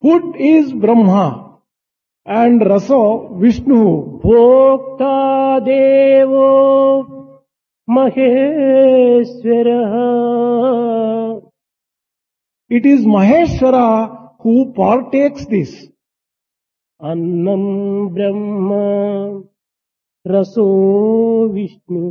Food is Brahma and Rasa Vishnu. భోక్తా దేవో మహేశ్వరః. It is Maheshwara who partakes this. అన్నం బ్రహ్మ రసో Vishnu.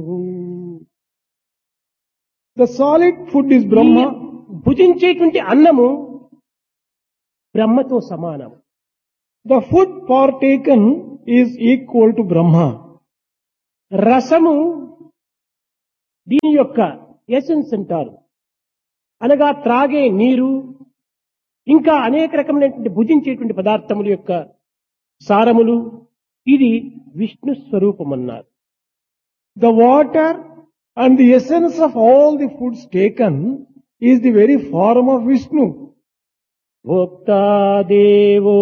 The solid food is Brahma. భుజించేటువంటి అన్నము బ్రహ్మతో సమానం. The food partaken is equal to Brahma. రసము దీని యొక్క essence అంటారు. అనగా త్రాగే నీరు, ఇంకా అనేక రకమైనటువంటి భుజించేటువంటి పదార్థముల యొక్క సారములు, ఇది Vishnu స్వరూపమన్నారు. The water and the essence of all the foods taken is the very form of Vishnu. భోక్తా దేవో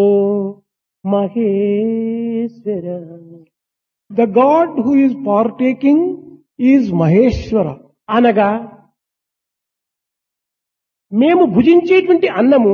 Maheshwara. The God who is partaking is Maheshwara. అనగా మేము భుజించేటువంటి అన్నము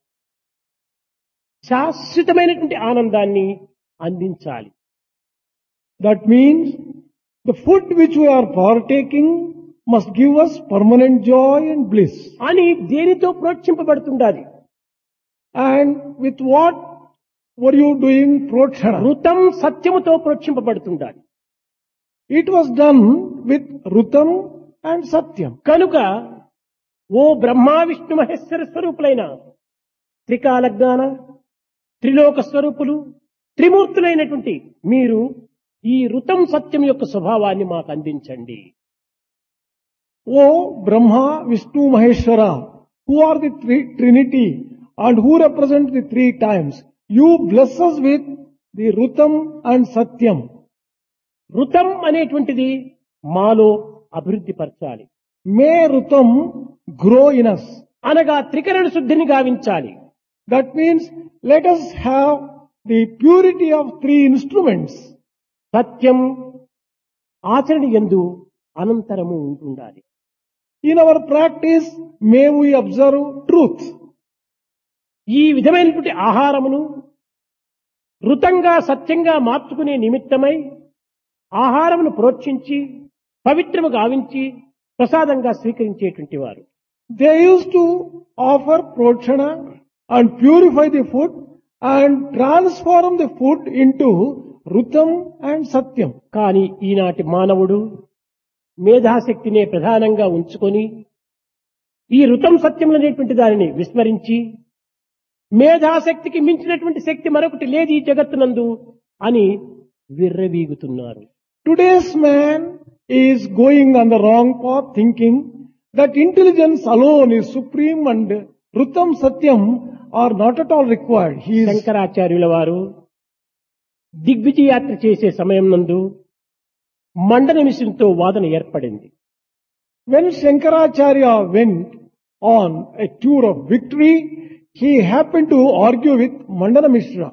శాశ్వతమైనటువంటి ఆనందాన్ని అందించాలి. That means the food which we are partaking must give us permanent joy and bliss. అని దేనితో ప్రోత్సహింపబడుతుండాలి? And with what were you doing protshana? ఋతం సత్యముతో ప్రోత్సహింపబడుతుండాలి. It was done with Rutam and Satyam. కనుక ఓ బ్రహ్మా విష్ణు మహేశ్వర స్వరూపులైన త్రికాల జ్ఞాన త్రిలోక స్వరూపులు త్రిమూర్తులైనటువంటి మీరు ఈ ఋతం సత్యం యొక్క స్వభావాన్ని మాకు అందించండి. O Brahma, Vishnu, Maheshwara, who are the Trinity and who represent the three times, you bless us with the Rutam and Satyam. ఋతం అనేటువంటిది మాలో అభివృద్ధి పరచాలి. May Rutam grow in us. అనగా త్రికరణ శుద్ధిని గావించాలి. That means let us have the purity of three instruments. సత్యం ఆచరణ యందు అనంతరము ఉంటుండాలి. In our practice, may we observe truth. ఈ విధమైనటువంటి ఆహారమును ఋతంగా సత్యంగా మార్చుకునే నిమిత్తమై ఆహారమును ప్రోక్షించి పవిత్రము గావించి ప్రసాదంగా స్వీకరించేటువంటి వారు. They used to offer protshana and purify the food and transform the food into Rutam and Satyam. కానీ ఈనాటి మానవుడు మేధాశక్తినే ప్రధానంగా ఉంచుకొని ఈ ఋతం సత్యములు అనేటువంటి దానిని విస్మరించి మేధాశక్తికి మించినటువంటి శక్తి మరొకటి లేదు ఈ జగత్తునందు అని విర్రవీగుతున్నారు. Today's man is going on the wrong path thinking that intelligence alone is supreme and Rutam Satyam are not at all required. He is శంకరాచార్యుల వారు దిగ్విజయ యాత్ర చేసే సమయం నందు మండన మిషన్తో వాదన ఏర్పడింది. When Shankaracharya went on a tour of victory, he happened to argue with Mandana Mishra.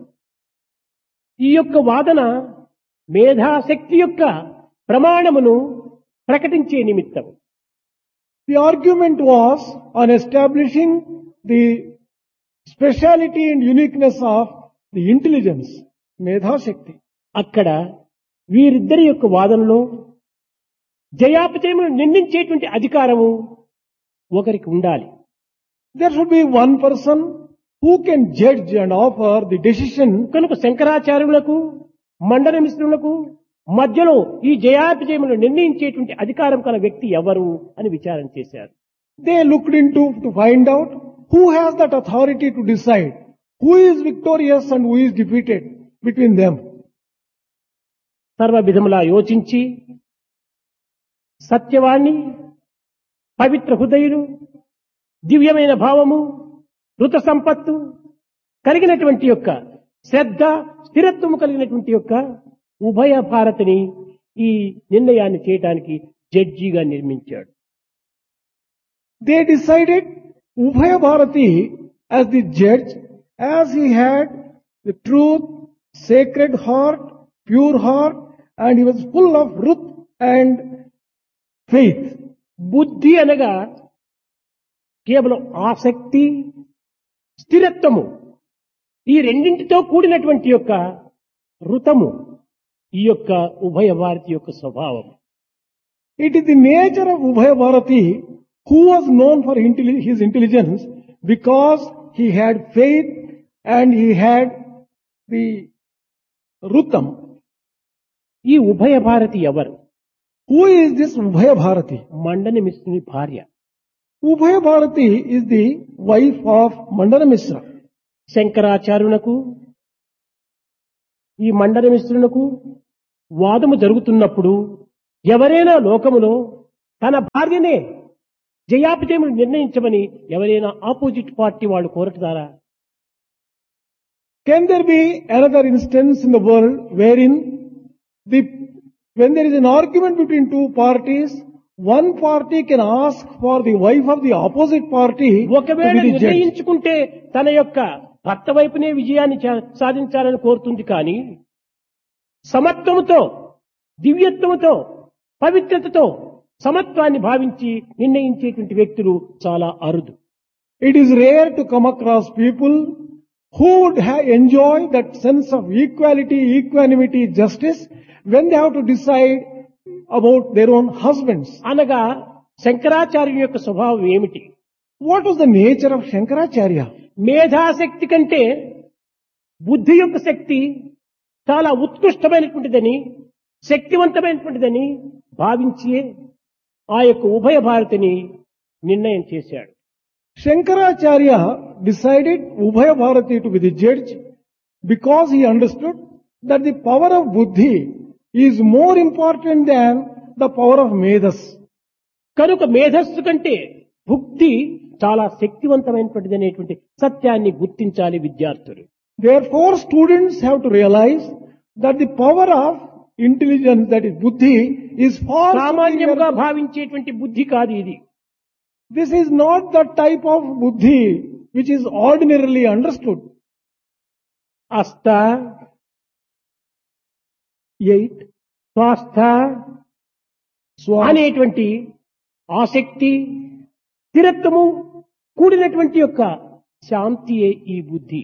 ఈ యొక్క వాదన మేధాశక్తి యొక్క ప్రమాణమును ప్రకటించే నిమిత్తం. The argument was on establishing the speciality and uniqueness of the intelligence, Medha Shakti. అక్కడ వీరిద్దరి యొక్క వాదనలో జయాపజయములను నిర్ణయించేటువంటి అధికారము ఒకరికి ఉండాలి. There should be one person who can judge and offer the decision. కనుక శంకరాచార్యులకు మండన మిశ్రులకు మధ్యలో ఈ జయాపజయములను నిర్ణయించేటువంటి అధికారం కల వ్యక్తి ఎవరు అని విచారణ చేశారు. They looked into to find out who has that authority to decide who is victorious and who is defeated between them. సర్వ విధములా యోచించి సత్యవాణి పవిత్ర హృదయులు దివ్యమైన భావము ఋత సంపత్తు కలిగినటువంటి యొక్క శ్రద్ధ స్థిరత్వము కలిగినటువంటి యొక్క ఉభయ భారతిని ఈ నిర్ణయాన్ని చేయడానికి జడ్జిగా నిర్మించాడు. They decided Ubhaya Bharati as the judge, as he had the truth, sacred heart, pure heart, and he was full of ruth and faith. బుద్ధి అనగా కేవలం ఆసక్తి స్థిరత్వము ఈ రెండింటితో కూడినటువంటి యొక్క ఋతము ఈ యొక్క ఉభయ భారతి యొక్క స్వభావం. It is the nature of Ubhaya Bharati, who was known for his intelligence because he had faith and he had the Rutam. ఈ ఉభయ భారతి ఎవరు? Who is this Ubhaya Bharati? మండని మిశ్రుని భార్య. Ubhaya Bharati is the wife of Mandana Mishra. శంకరాచార్యునకు ఈ మండన మిశ్రునకు వాదము జరుగుతున్నప్పుడు ఎవరైనా లోకములో తన భార్యనే జయాపజయములు నిర్ణయించమని ఎవరైనా ఆపోజిట్ పార్టీ వాళ్ళు కోరటారా? Can there be another instance in the world wherein when there is an argument between two parties, one party can ask for the wife of the opposite party to ఒకవేళ be the judge? నిర్ణయించుకుంటే తన యొక్క భర్త వైపునే విజయాన్ని సాధించాలని కోరుతుంది కానీ సమత్వముతో, దివ్యత్వముతో, పవిత్రతతో సమత్వాన్ని భావించి నిర్ణయించేటువంటి వ్యక్తులు చాలా అరుదు. It is rare to come across people who would enjoy that sense of equality, equanimity, justice when they have to decide about their own husbands. అనగా శంకరాచార్యుని యొక్క స్వభావం ఏమిటి? What was the nature of Shankaracharya? మేధాశక్తి కంటే బుద్ధి యొక్క శక్తి చాలా ఉత్కృష్టమైనటువంటిదని, శక్తివంతమైనటువంటిదని భావించి ఆ యొక్క ఉభయ భారతిని నిర్ణయం చేశాడు. Shankaracharya decided Ubhaya Bharati to be the judge because he understood that the power of buddhi is more important than the power of medas. కనుక మేధస్సు కంటే బుద్ధి చాలా శక్తివంతమైనటువంటిది అనేటువంటి సత్యాన్ని గుర్తించాలి విద్యార్థులు. Therefore, students have to realize that the power of intelligence, that is buddhi, is far సామాన్యంగా superior. భావించేటువంటి బుద్ధి కాదు ఇది. This is not the type of buddhi which is ordinarily understood. అస్థ, 8. స్వాస్థ అనేటువంటి ఆసక్తి, స్థిరత్వము కూడినటువంటి యొక్క శాంతియే ఈ బుద్ధి.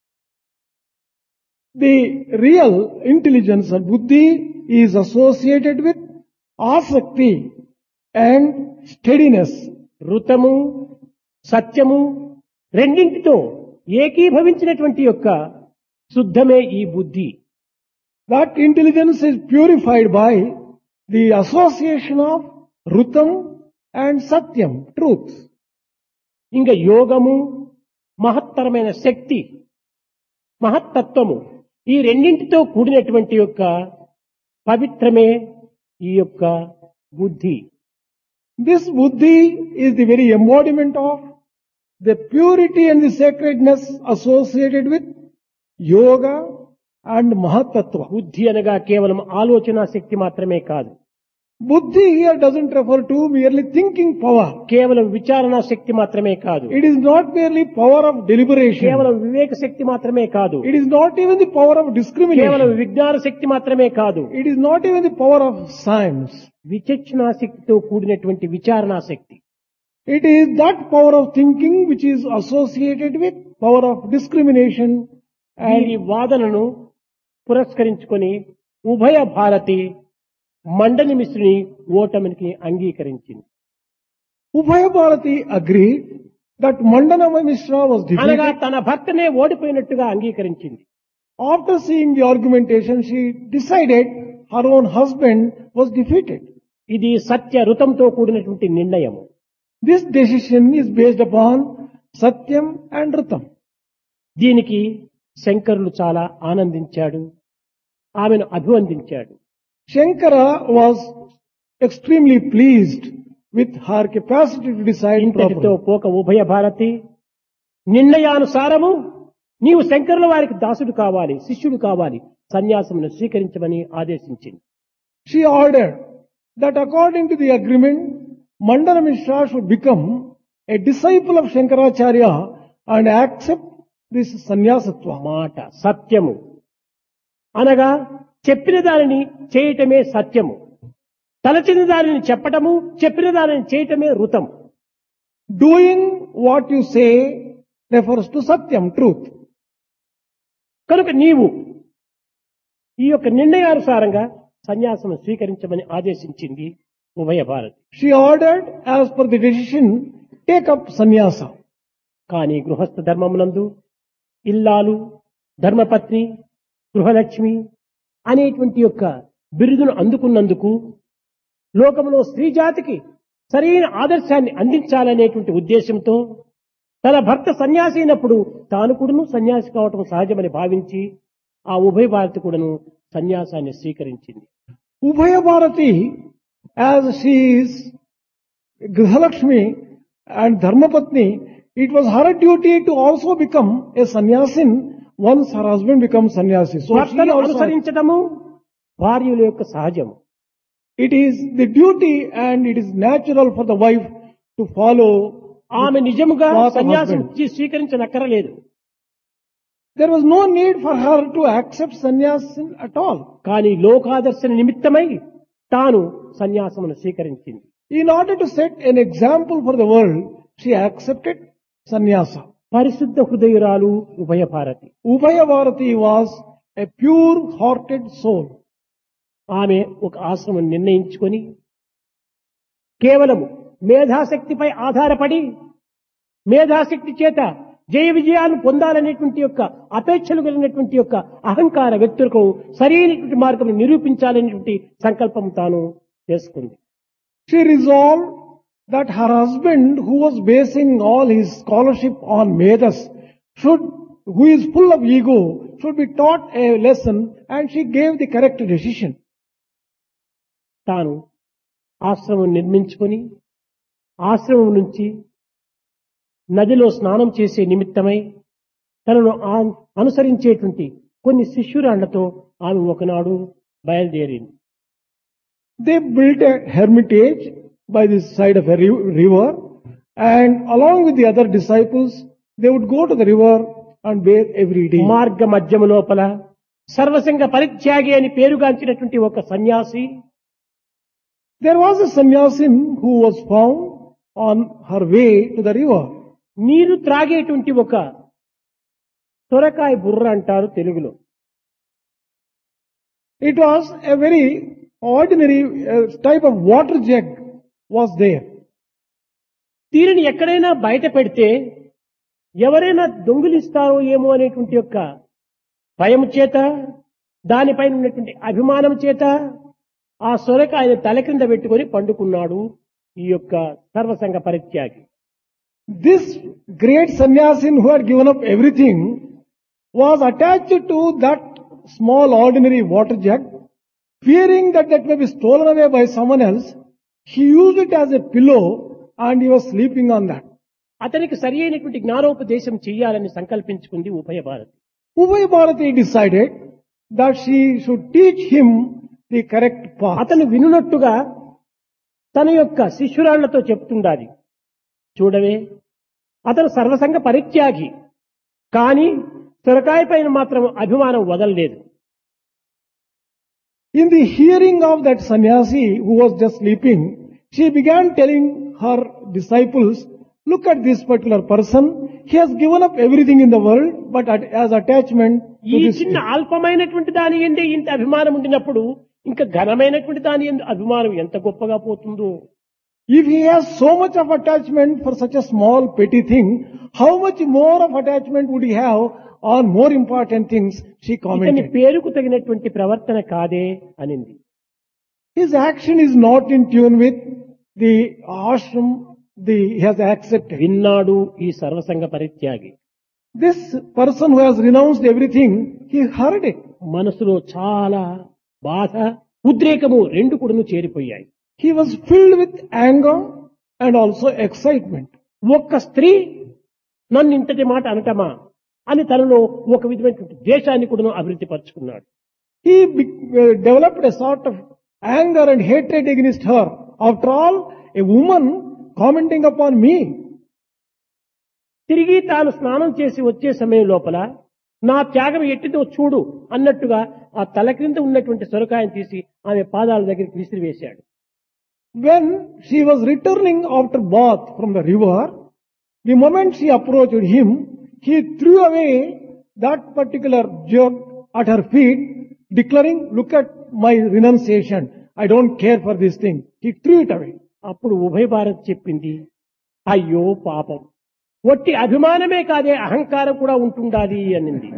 The real intelligence or buddhi is associated with asakti and steadiness. ఋతము, సత్యము రెండింటితో ఏకీభవించినటువంటి యొక్క శుద్ధమే ఈ బుద్ధి. That intelligence is purified by the association of Rutam and Satyam, truth. ఇంకా యోగము, మహత్తరమైన శక్తి, మహత్తత్వము ఈ రెండింటితో కూడినటువంటి యొక్క పవిత్రమే ఈ యొక్క బుద్ధి. This buddhi is the very embodiment of the purity and the sacredness associated with yoga and mahatattva. బుద్ధి అనగా కేవలం ఆలోచన శక్తి మాత్రమే కాదు, Buddhi here doesn't refer to merely thinking power. కేవలం విచారణ శక్తి మాత్రమే కాదు, It is not merely power of deliberation. కేవలం వివేక శక్తి మాత్రమే కాదు, It is not even the power of కేవలం discrimination. విజ్ఞాన శక్తి మాత్రమే కాదు, It is not even the power of science. విచక్షణా శక్తితో కూడినటువంటి విచారణా శక్తి. It is that power of thinking which is associated with power of discrimination. వీరి And వాదనను పురస్కరించుకొని ఉభయ భారతి మండని మిశ్రుని ఓటమికి అంగీకరించింది. Ubhaya Bharati agreed that Mandana Mishra was అనగా defeated. తన భర్తనే ఓడిపోయినట్టుగా అంగీకరించింది. After seeing the argumentation, she decided her own husband was defeated. ఇది సత్య ఋతంతో కూడినటువంటి నిర్ణయము. This decision is based upon Satyam and Rutam. దీనికి శంకరులు చాలా ఆనందించాడు, ఆమెను అభివందించాడు. Shankara was extremely pleased with her capacity to decide ఇంతటితో properly. పోక ఉభయ భారతి నిర్ణయానుసారము నీవు శంకరుల వారికి దాసుడు కావాలి, శిష్యుడు కావాలి, సన్యాసమును స్వీకరించమని ఆదేశించింది. She ordered that according to the agreement, Mandana Mishra should become a disciple of Shankaracharya and accept this sannyasatva. మాట సత్యము అనగా చెప్పిన దానిని చేయటమే సత్యము, తలచిన దానిని చెప్పటము, చెప్పిన దానిని చేయటమే ఋతం. Doing what you say refers to Satyam, truth. కనుక నీవు ఈ యొక్క నిర్ణయానుసారంగా సన్యాసం స్వీకరించమని ఆదేశించింది ఉభయ Bharati. She ordered, as per the decision, take up sannyasa. కానీ గృహస్థ ధర్మమునందు ఇల్లాలు, ధర్మపత్ని, గృహలక్ష్మి అనేటువంటి యొక్క బిరుదును అందుకున్నందుకు లోకంలో స్త్రీ జాతికి సరైన ఆదర్శాన్ని అందించాలనేటువంటి ఉద్దేశంతో తన భర్త సన్యాసి అయినప్పుడు తాను కూడాను సన్యాసి కావటం సహజమని భావించి ఆ ఉభయ భారతి కూడాను సన్యాసాన్ని స్వీకరించింది. Ubhaya Bharati, as she is Grihalakshmi and Dharmapatni, it was her duty to also become a sannyasin once her husband becomes sannyasi. So she భర్తను also, అనుసరించడము భార్యల యొక్క సహజము. it is the duty and it is natural for the wife to follow. ఆమె నిజముగా path of సన్యాసం husband. స్వీకరించనక్కరలేదు. There was no need for her to accept sannyasin at all. కానీ లోకాదర్శన నిమిత్తమై తాను సన్యాసమును స్వీకరించింది. In order to set an example for the world, she accepted sannyasa. పరిశుద్ధ హృదయురాలు ఉభయ Bharati. Ubhaya Bharati was a pure-hearted soul. ఆమె ఒక ఆశ్రమం నిర్ణయించుకొని కేవలము మేధాశక్తిపై ఆధారపడి మేధాశక్తి చేత జయ విజయాలను పొందాలనేటువంటి యొక్క అపేక్షలు కలిగినటువంటి యొక్క అహంకార వ్యక్తులకు సరైనటువంటి మార్గం నిరూపించాలనేటువంటి సంకల్పం తాను చేసుకుంది. She resolved that her husband, who was basing all his scholarship on Vedas, who is full of ego, should be taught a lesson, and she gave the correct decision. తాను ఆశ్రమం నిర్మించుకొని ఆశ్రమం నుంచి నదిలో స్నానం చేసే నిమిత్తమై తనను అనుసరించేటువంటి కొన్ని శిష్యురాళ్లతో ఆమె ఒకనాడు బయలుదేరింది. They built a hermitage by the side of a river, and along with the other disciples, they would go to the river and bathe every day. మార్గ మధ్యము లోపల సర్వసంగ పరిత్యాగి అని పేరుగాంచినటువంటి ఒక సన్యాసి There was a sannyasin who was found on her way to the river. నీరు త్రాగేటువంటి ఒక సొరకాయ బుర్ర అంటారు తెలుగులో. It was a very ordinary type of water jug was there. దీనిని ఎక్కడైనా బయట పెడితే ఎవరైనా దొంగిలిస్తారో ఏమో అనేటువంటి యొక్క భయం చేత దానిపైన ఉన్నటువంటి అభిమానం చేత ఆ సొరకాయను తల క్రింద పెట్టుకొని పండుకున్నాడు ఈ యొక్క సర్వసంగ పరిత్యాగి. This great sannyasin who had given up everything was attached to that small ordinary water jug, fearing that may be stolen away by someone else. He used it as a pillow and he was sleeping on that. అతనికి సరి అయినటువంటి జ్ఞానోపదేశం చెయ్యాలని సంకల్పించుకుంది ఉభయ Bharati. Ubhaya Bharati decided that she should teach him the correct path. అతను వినున్నట్టుగా తన యొక్క శిష్యురాళ్లతో చెప్తుండాలి. చూడవే, అతను సర్వసంగ పరిత్యాగి, కానీ సొరకాయ పైన మాత్రం అభిమానం వదలలేదు. In the hearing of that sannyasi who was just sleeping, she began telling her disciples, look at this particular person. He has given up everything in the world, but as attachment to ఈ this. చిన్న అల్పమైనటువంటి దాని ఎందే ఇంత అభిమానం ఉండినప్పుడు ఇంకా ఘనమైనటువంటి దాని ఎందు అభిమానం ఎంత గొప్పగా పోతుందో. If he has so much of attachment for such a small petty thing, how much more of attachment would he have on more important things? She ఇతని commented. పేరుకు తగినటువంటి ప్రవర్తన కాదే అనింది. His action is not in tune with the ashram he has accepted. విన్నాడు ఈ సర్వసంగ పరిత్యాగి. This person who has renounced everything, he heard it. మనసులో చాలా బాధ, ఉద్రేకము రెండు కూడాను చేరిపోయాయి. He was filled with anger and also excitement. ఒక్క స్త్రీ నన్ను ఇంతటి మాట అనటమా అని తనలో ఒక విధమైనటువంటి ద్వేషాన్ని కూడా అభివృద్ధి పరుచుకున్నాడు. He developed a sort of anger and hatred against her. After all, a woman commenting upon me. తిరిగి తాను స్నానం చేసి వచ్చే సమయం లోపల నా త్యాగం ఎట్టిదో చూడు అన్నట్టుగా ఆ తల క్రింద ఉన్నటువంటి సొరకాయను తీసి ఆమె పాదాల దగ్గరికి విసిరివేశాడు. When she was returning after bath from the river, the moment she approached him, he threw away that particular jug at her feet, declaring, "Look at my renunciation. I don't care for this thing." He threw it away. అప్పుడు ఉభయ భారత్ చెప్పింది, అయ్యో పాపం, వట్టి అభిమానమే కాదే అహంకారం కూడా ఉంటుండాలి అనింది.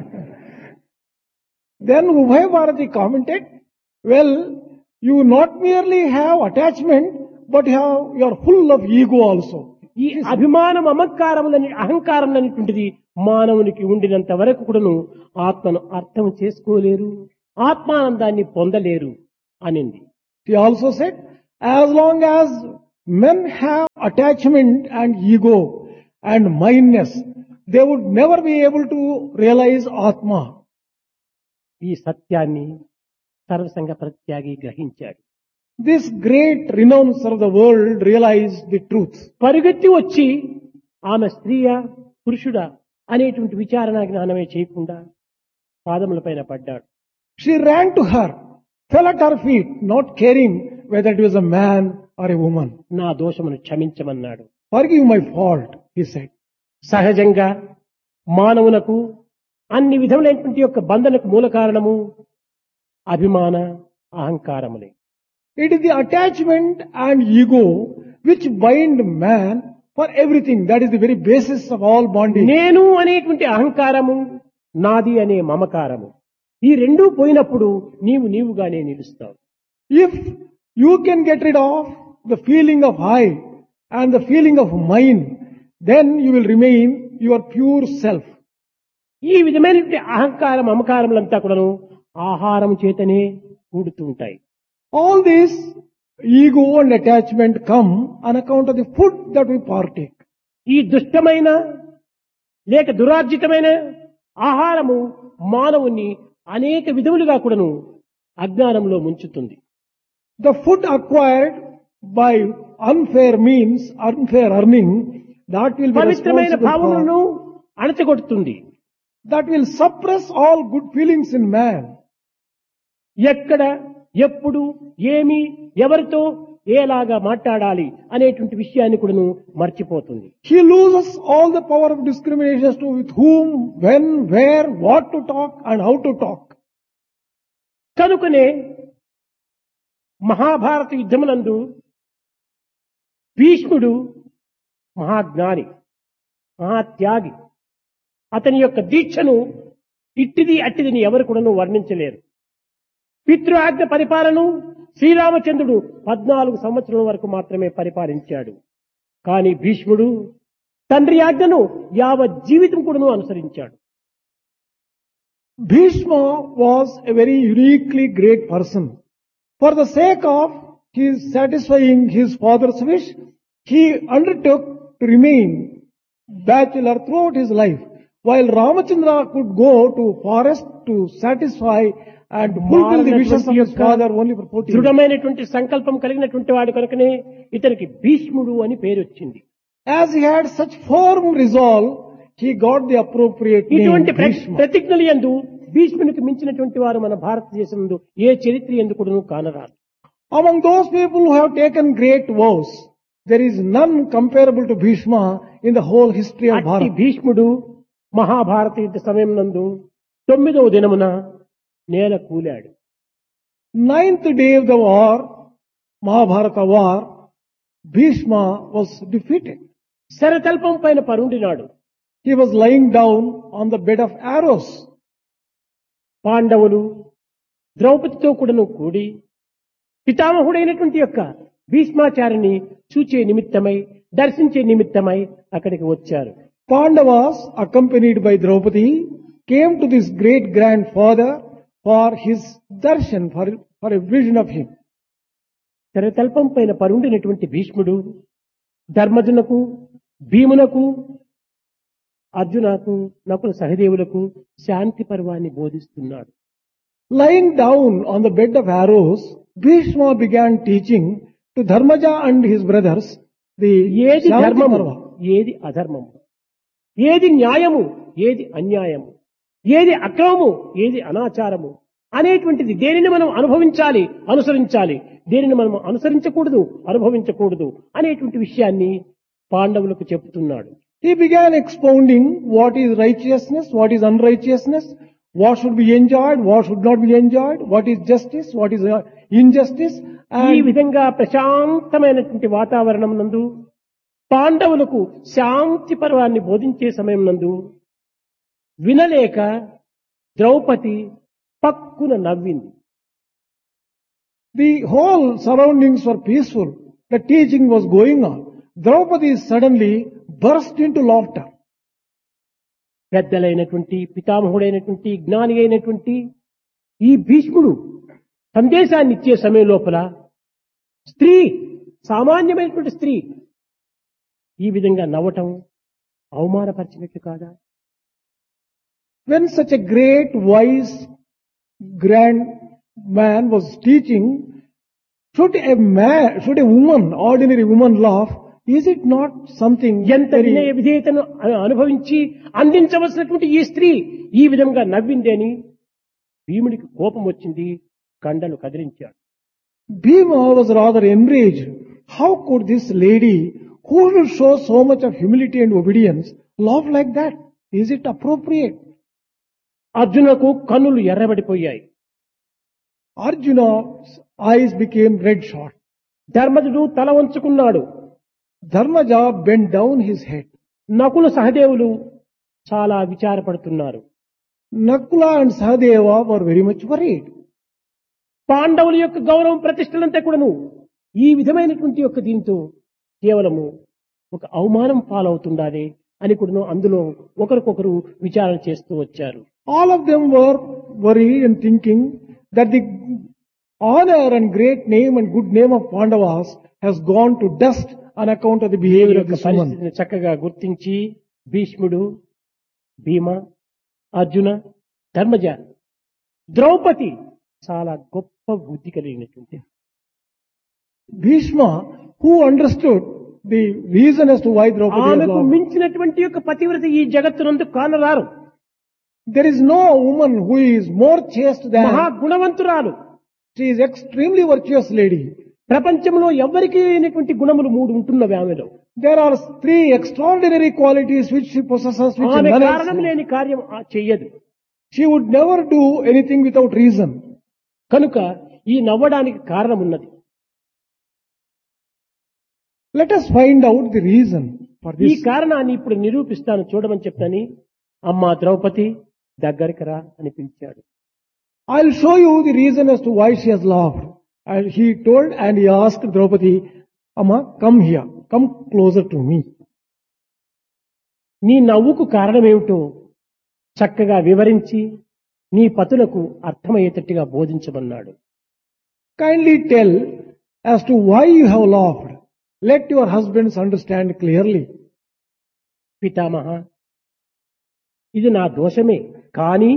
Then Ubhay Bharati commented, "Well, you not merely have attachment, but you are full of ego also." ఈ అభిమానం అమకారములని అహంకారం అనేటువంటిది మానవునికి ఉండినంత వరకు కూడాను ఆత్మను అర్థం చేసుకోలేరు, ఆత్మానందాన్ని పొందలేరు అనింది. He also said, as long as men have attachment and ego and mindness, they would never be able to realize Atma. ఈ సత్యాన్ని సర్వసంగ ప్రత్యాగి గ్రహించాడు. This great renouncer of the world realized the truth. పరిగెత్తి వచ్చి ఆమె స్త్రీయా పురుషుడా అనేటువంటి విచారణ జ్ఞానమే చేయకుండా పాదముల పైన పడ్డాడు. She ran to her, fell at her feet, not caring whether it was a man or a woman. నా దోషమును క్షమించమన్నాడు. "Forgive my fault," he said. సహజంగా మానవునకు అన్ని విధములైనటువంటి యొక్క బంధనకు మూల కారణము అభిమాన అహంకారములే. It is the attachment and ego which bind man for everything. That is the very basis of all bonding. నేను అనేటువంటి అహంకారము, నాది అనే మమకారము, ఈ రెండూ పోయినప్పుడు నీవుగానే నిలుస్తావు. If you can get rid of the feeling of I and the feeling of mine, then you will remain your pure self. ఈ విధమైనటువంటి అహంకారం మమకారములంతా కూడాను ఆహారం చేతనే కూడుతూ ఉంటాయి. All this ego and attachment come on account of the food that we partake. ఈ దుష్టమైన లేక దురార్జితమైన ఆహారము మానవుని అనేక విధములుగా కూడాను అజ్ఞానంలో ముంచుతుంది. The food acquired by unfair means, unfair earning, that will be పవిత్రమైన responsible భావనలను అణచగొడుతుంది. that will suppress all good feelings in man. ఎక్కడ ఎప్పుడు ఏమి ఎవరితో ఏలాగా మాట్లాడాలి అనేటువంటి విషయాన్ని కూడాను మర్చిపోతుంది. He loses all the power of discrimination as to with whom, when, where, what to talk and how to talk. కనుకనే మహాభారత యుద్ధమునందు భీష్ముడు మహాజ్ఞాని, మహాత్యాగి. అతని యొక్క దీక్షను ఇట్టిది అట్టిదిని ఎవరు కూడాను వర్ణించలేరు. పితృ ఆజ్ఞ పరిపాలన శ్రీరామచంద్రుడు 14 సంవత్సరాల వరకు మాత్రమే పరిపాలించాడు. కానీ భీష్ముడు తండ్రి ఆజ్ఞను యావత్ జీవితం కూడాను అనుసరించాడు. Bhishma was a very uniquely great person. For the sake of his satisfying his father's wish, he undertook to remain bachelor throughout his life, while Ramachandra could go to forest to satisfy and fulfill the wishes of his father only for 40 years. దృఢమైనటువంటి సంకల్పం కలిగినటువంటి వాడు కనుకనే ఇతనికి భీష్ముడు అని పేరు వచ్చింది. As he had such firm resolve, he got the appropriate name ఇటువంటి Bhishma. ప్రతిజ్ఞలు యందు భీష్మునికి మించినటువంటి వారు మన భారతదేశంలో ఏ చరిత్ర ఎందుకు కూడాను కానరాదు. Among those people who have taken great vows, there is none comparable to Bhishma in the whole history of అట్టి Bharat. భీష్ముడు మహాభారత యుద్ధ సమయం నందు 9వ దినమున నేల కూలాడు. 9th day of the war, Mahabharata war, Bhishma was defeated. శరతల్పం పైన పరుండినాడు. He was lying down on the bed of arrows. పాండవులు ద్రౌపదితో కూడాను కూడి పితామహుడైనటువంటి యొక్క భీష్మాచార్యుని చూచే నిమిత్తమై, దర్శించే నిమిత్తమై అక్కడికి వచ్చారు. Pandavas, accompanied by Draupadi, came to this great grandfather for his darshan, for a vision of him. శరతల్పం పైన పరుండినటువంటి భీష్ముడు ధర్మజునకు, భీమునకు, అర్జునకు, నకుల సహదేవులకు శాంతి పర్వాన్ని బోధిస్తున్నాడు. Lying down on the bed of arrows, Bhishma began teaching to Dharmaja and his brothers the ఏది Shanti ధర్మము, Parva. ఏది అధర్మము, ఏది న్యాయము, ఏది అన్యాయము, ఏది అక్రమము, ఏది అనాచారము అనేటువంటిది దేనిని మనం అనుభవించాలి, అనుసరించాలి, దేనిని మనం అనుసరించకూడదు, అనుభవించకూడదు అనేటువంటి విషయాన్ని పాండవులకు చెప్తున్నాడు. He began expounding what is righteousness, what is unrighteousness, what should be enjoyed, what should not be enjoyed, what is justice, what is injustice. ఈ And విధంగా ప్రశాంతమైనటువంటి వాతావరణం నందు పాండవులకు శాంతి పర్వాన్ని బోధించే సమయం నందు వినలేక ద్రౌపది పక్కున నవ్వింది. the whole surroundings were peaceful. The teaching was going on. Draupadi suddenly burst into laughter. పెద్దలైనటువంటి పితామహుడైనటువంటి జ్ఞాని అయినటువంటి ఈ భీష్ముడు సందేశాన్ని ఇచ్చే సమయం లోపల స్త్రీ, సామాన్యమైనటువంటి స్త్రీ ఈ విధంగా నవ్వటం అవమానపరిచినట్లు కాదా? When such a great, wise, grand man was teaching, should a woman, ordinary woman laugh? Is it not something ఎంత వినయ విధేయతను అనుభవించి అందించవలసినటువంటి ఈ స్త్రీ ఈ విధంగా నవ్వింది అని భీముడికి కోపం వచ్చింది, కండలు కదిలించాడు. Bhima was rather enraged. How could this lady, who will show so much of humility and obedience, laugh like that? Is it appropriate? అర్జునకు కన్నులు ఎర్రబడిపోయాయి. Arjuna's eyes became red shot. ధర్మజుడు తల వంచుకున్నాడు. Dharmaja bent down his head. Nakula సహదేవులు చాలా విచారపడుతున్నారు. Nakula and Sahadeva were very much worried. పాండవుల యొక్క గౌరవం ప్రతిష్టలంతా కూడాను ఈ విధమైనటువంటి యొక్క దీంతో కేవలము ఒక అవమానం పాలవుతుండాలి అని కూడాను అందులో ఒకరికొకరు విచారణ చేస్తూ వచ్చారు. All of them were worried and thinking that the honor and great name and good name of Pandavas has gone to dust on account of the behavior of this woman. పరిస్థితిని చక్కగా గుర్తించి భీష్ముడు, భీమ, అర్జున, ధర్మజ, ద్రౌపది చాలా గొప్ప బుద్ధి కలిగినటువంటి Bhishma, who understood the reason as to why Draupadi was ఆమెకు lost. మించినటువంటి యొక్క పతివ్రత ఈ జగత్తునందు కానరారు. There is no woman who is more chaste మహా than, గుణవంతురాలు. she is extremely virtuous lady. ప్రపంచంలో ఎవరికి లేనటువంటి గుణములు మూడు ఉంటున్నవి ఆమెలో. There are three extraordinary qualities which she possesses, which ఆమె none else కారణం has. లేని కార్యం చెయ్యదు. She would never do anything without reason. కనుక ఈ నవ్వడానికి కారణం ఉన్నది. Let us find out the reason for ఈ this. కారణాన్ని ఇప్పుడు నిరూపిస్తాను చూడమని చెప్తాని అమ్మా ద్రౌపది దగ్గరికి రా అని పిలిచాడు. I'll show you the reason as to why she has laughed. And he told and he asked Draupadi, Amma, come here, come closer to me. నీ నవ్వుకు కారణమేమిటో చక్కగా వివరించి నీ పతులకు అర్థమయ్యేటట్టుగా బోధించమన్నాడు. Kindly tell as to why you have laughed. Let your husbands understand clearly. పితామహ, ఇది నా దోషమే, కానీ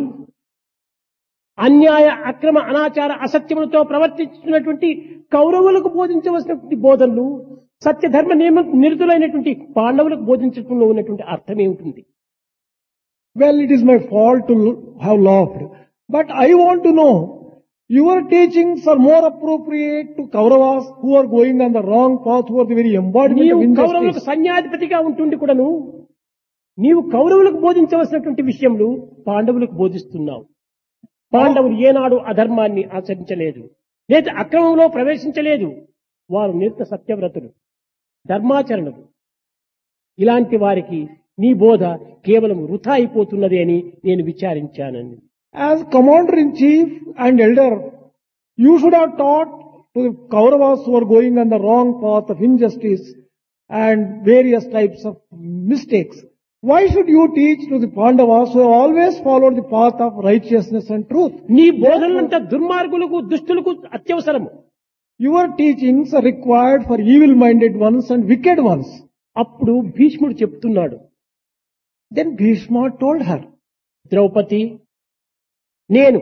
అన్యాయ అక్రమ అనాచార అసత్యములతో ప్రవర్తించినటువంటి కౌరవులకు బోధించవలసినటువంటి బోధనలు సత్యధర్మ నిరతులైనటువంటి పాండవులకు బోధించడంలో ఉన్నటువంటి అర్థం ఏమిటి? Well, it is my fault to have laughed. But I want to know, your teachings are more appropriate to Kauravas who are going on the wrong path, who are the very embodiment నీవు of కౌరవులకు injustice. సైన్యాధిపతిగా ఉంటుండి కూడాను నీవు కౌరవులకు బోధించవలసినటువంటి విషయంలో పాండవులకు బోధిస్తున్నావు. పాండవులు ఏనాడు అధర్మాన్ని ఆచరించలేదు, లేదా అక్రమంలో ప్రవేశించలేదు. వారు నిత్య సత్యవ్రతులు, ధర్మాచరణలు. ఇలాంటి వారికి నీ బోధ కేవలం వృథా అయిపోతున్నది అని నేను విచారించానని. As commander-in-chief and elder, you should have taught to the Kauravas who are going on the wrong path of injustice and various types of mistakes. Why should you teach to the Pandavas who have always followed the path of righteousness and truth? నీ బోధనలంతా దుర్మార్గులకు, దుష్టులకు అత్యవసరము. Your teachings are required for evil-minded ones and wicked ones. అప్పుడు భీష్ముడు చెప్తున్నాడు, Then Bhishma told her, Draupadi, నేను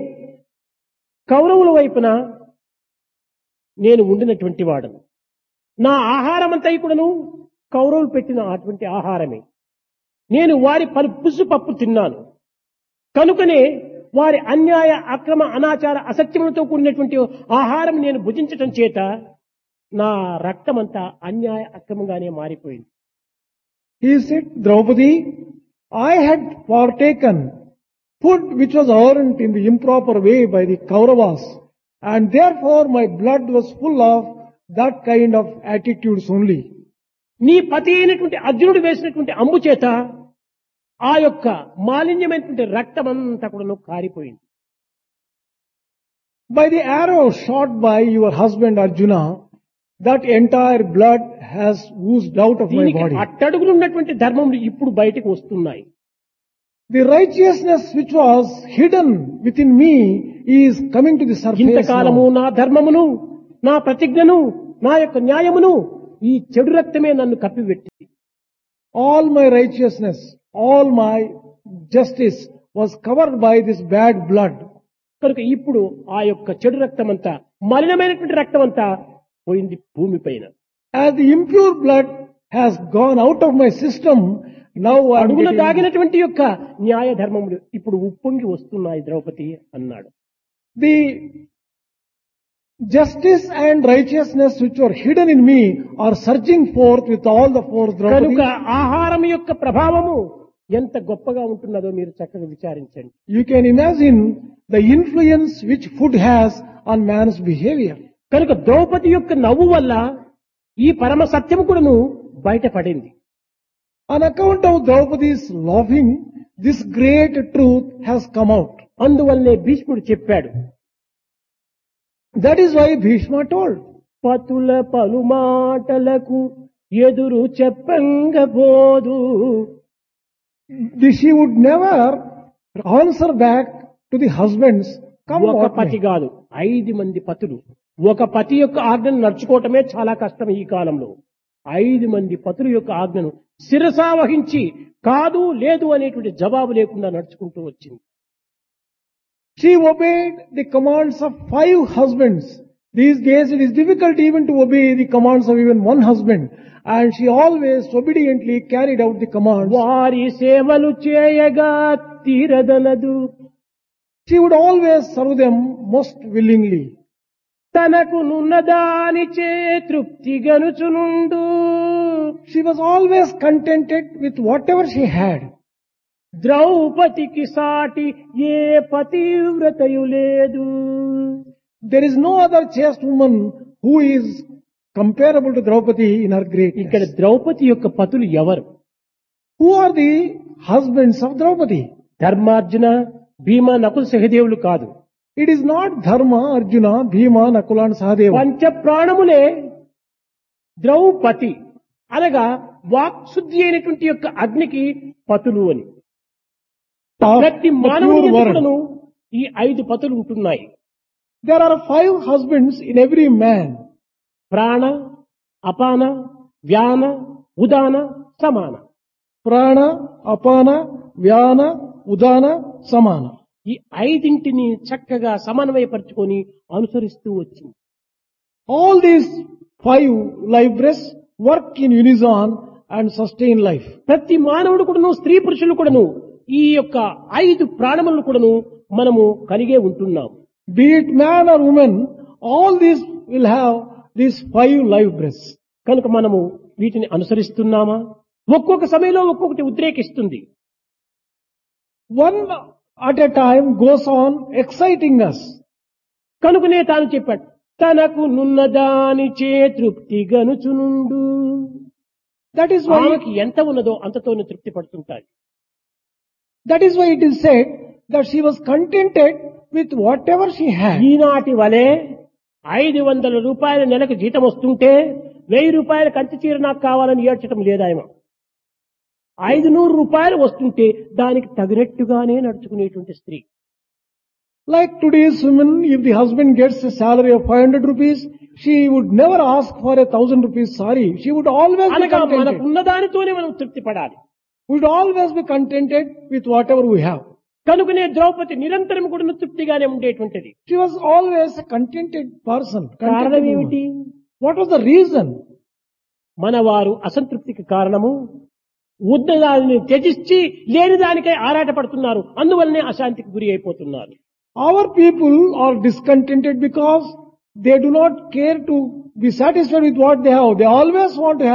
కౌరవుల వైపున నేను ఉండినటువంటి వాడను. నా ఆహారం అంతా కూడాను కౌరవులు పెట్టిన అటువంటి ఆహారమే. నేను వారి పులుసు పప్పు తిన్నాను. కనుకనే వారి అన్యాయ అక్రమ అనాచార అసత్యములతో కూడినటువంటి ఆహారం నేను భుజించటం చేత నా రక్తమంతా అన్యాయ అక్రమంగానే మారిపోయింది. He said, Draupadi, I had partaken food which was earned in the improper way by the Kauravas, and therefore my blood was full of that kind of attitudes only. నీ పతి అయినటువంటి అర్జునుడు వేసినటువంటి అంబు చేత ఆ యొక్క మాలిన్యమైనటువంటి రక్తమంతా కూడా కారిపోయింది. By the arrow shot by your husband Arjuna, that entire blood has oozed out of my దీనికి body. అట్టడుగులు ఉన్నటువంటి ధర్మములు ఇప్పుడు బయటకు వస్తున్నాయి. The righteousness which was hidden within me is coming to the surface ఇంతకాలము now. నా ధర్మమును, నా ప్రతిజ్ఞను, నా యొక్క న్యాయమును ఈ చెడు రక్తమే నన్ను కప్పిపెట్టింది. All my righteousness, all my justice was covered by this bad blood. కనుక ఇప్పుడు ఆ యొక్క చెడు రక్తమంతా, మలినమైనటువంటి రక్తమంతా పోయింది భూమిపైన. As the impure blood has gone out of my system, now I am అడుగున getting దాగినటువంటి యొక్క న్యాయ ధర్మములు ఇప్పుడు ఉప్పొంగి వస్తున్నాయి ద్రౌపది అన్నాడు. the justice and righteousness which were hidden in me are surging forth with all the force, కనుక Draupadi. ఆహారం యొక్క ప్రభావము ఎంత గొప్పగా ఉంటున్నదో మీరు చక్కగా విచారించండి. You can imagine the influence which food has on man's behavior. కనుక ద్రౌపది యొక్క నవ్వు వల్ల ఈ పరమ సత్యము కూడాను బయటపడింది. On account of Draupadi's laughing, this great truth has come out. అందువల్లే భీష్ముడు చెప్పాడు, That is why Bhishma told. పతుల పలుమాటలకు ఎదురు చెప్పంగబోదు. She would never answer back to the husbands. Come ఒక what పతి may. కాదు, 5 మంది పతులు. ఒక పతి యొక్క ఆజ్ఞను నడుచుకోవటమే చాలా కష్టం ఈ కాలంలో. 5 మంది పతుల యొక్క ఆజ్ఞను శిరసా వహించి కాదు లేదు అనేటువంటి జవాబు లేకుండా నడుచుకుంటూ వచ్చింది. She obeyed the commands of 5 husbands. These days it is difficult even to obey the commands of even one husband. And she always obediently carried out the commands. వారి సేవలు చేయగా తీరదనదు. She would always serve them most willingly. తనకు నున్నదానిచే తృప్తి గనుచునుండు. She was always contented with whatever she had. ద్రౌపదికి సాటి ఏ పతివ్రతయు లేదు. There is no other chaste woman who is comparable to Draupadi in her ఇక్కడ greatness. Draupadi యొక్క పతులు ఎవరు? Who are the husbands of Draupadi? ధర్మార్జున, భీమ, నకుల, సహదేవులు కాదు. It is not Dharma, Arjuna, Bhima, Nakula and Sahadeva. పంచ ప్రాణములే ద్రౌపది అనగా వాక్శుద్ధి అయినటువంటి యొక్క అగ్నికి పతులు అని. Of ప్రతి the మానవుని pure ఎందుకును word. ఈ 5 పతులు ఉంటున్నాయి. There are 5 husbands in every man. ప్రాణ, అపాన, వ్యాన, ఉదాన, సమాన. Prana, Apana, Vyana, Udana, Samana. ఈ 5ంటిని చక్కగా సమన్వయపరుచుకొని అనుసరిస్తూ వచ్చింది. All these 5 life breaths work in unison and sustain life. ప్రతి మానవుడు కూడాను, స్త్రీ పురుషులు కూడాను ఈ యొక్క 5 ప్రాణములను కూడాను మనము కలిగే ఉంటున్నాం. Be it man or woman, all these will have these 5 life breaths. కనుక మనము వీటిని అనుసరిస్తున్నామా? ఒక్కొక్క సమయంలో ఒక్కొక్కటి ఉద్రేకిస్తుంది. One at a time goes on exciting us. కనుకనే తాను చెప్పాడు, తనకు నున్నదానిచే తృప్తి గనుచునుండు. That is why ఆమెకి ఎంత ఉన్నదో అంతతోనే తృప్తి పడుతుంటాడు. it is said that she was contented with whatever she had. ఈనాటి వలె 500 రూపాయల నెలకు జీతం వస్తుంటే 1000 రూపాయల కంచి చీర నాకు కావాలని ఏడ్చడం లేదాయమ. 500 రూపాయలు వస్తుంటే దానికి తగినట్టుగానే నడుచుకునేటువంటి స్త్రీ. Like today's women, if the husband gets a salary of 500 rupees, she would never ask for 1000 rupees sari. She would always be అనగా contented. మనకు ఉన్నదానితోనే మనం తృప్తి పడాలి. We would always be contented with whatever we have. కనుకనే ద్రౌపది నిరంతరం కూడా తృప్తిగానే ఉండేటువంటిది. She was always a contented person. contented కారణం woman. ఏమిటి? What was the reason? మన వారు అసంతృప్తికి కారణము ఉన్న దానిని త్యజించి లేని దానికై ఆరాటపడుతున్నారు. అందువల్లనే అశాంతికి గురి అయిపోతున్నారు. Our people are discontented because they do not care to be satisfied with what they have. They always want to have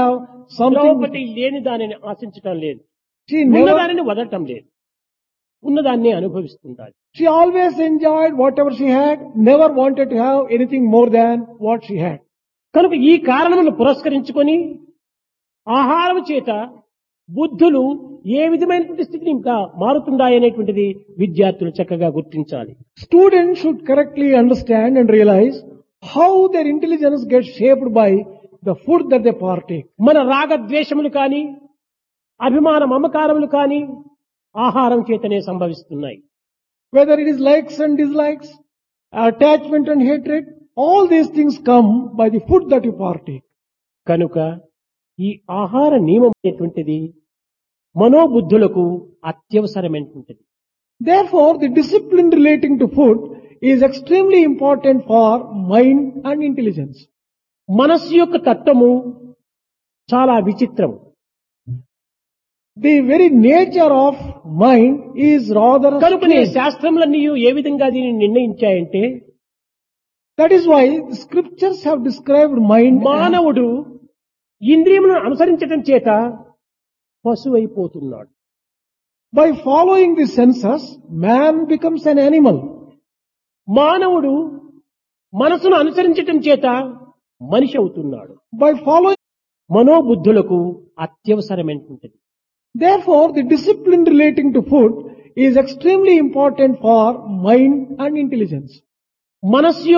something. Draupadi లేని దానిని ఆశించటం లేదు, She ఉన్న never, దానిని వదలటం లేదు, ఉన్నదాన్ని అనుభవిస్తుంటారు. she always enjoyed whatever she had, never wanted to have anything more than what she had. కనుక ఈ కారణములను పురస్కరించుకొని ఆహారం చేత బుద్ధులు ఏ విధమైనటువంటి స్థితిని ఇంకా మారుతుండాయనేటువంటిది విద్యార్థులు చక్కగా గుర్తించాలి. Students should correctly understand and realize how their intelligence gets shaped by the food that they partake. మన రాగద్వేషములు కాని అభిమాన మమకారములు కాని ఆహారం చేతనే సంభవిస్తున్నాయి. Whether it is likes and dislikes, attachment and hatred, all these things come by the food that you partake. కనుక ఈ ఆహార నియమం అనేటువంటిది మనోబుద్ధులకు అత్యవసరమైనటువంటిది. Therefore, the discipline relating to food is extremely important for mind and intelligence. మనస్సు యొక్క తత్వము చాలా విచిత్రము. The very nature of mind is rather కనుకనే strange. శాస్త్రములన్నీ ఏ విధంగా దీనిని నిర్ణయించాయంటే, That is why the scriptures have described mind as మానవుడు ఇంద్రియములను అనుసరించటం చేత పశువైపోతున్నాడు. by following the senses, man becomes an animal. మానవుడు మనసును అనుసరించటం చేత మనిషి అవుతున్నాడు. By following, మనోబుద్ధులకు అత్యవసరమైనటువంటిది. therefore, the discipline relating to food is extremely important for mind and intelligence. మనస్సు